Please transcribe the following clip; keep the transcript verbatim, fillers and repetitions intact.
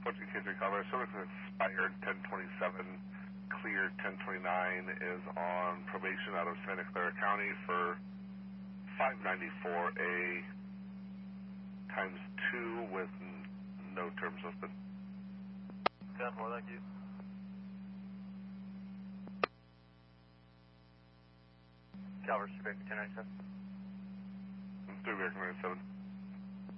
Fourteen K three Colorado, service expired ten twenty-seven, cleared ten twenty-nine, is on probation out of Santa Clara County for five ninety-four A times two with n- no terms listed. ten four, thank you. Calvert, Quebec, ten ninety-seven. Three Bear ninety-seven.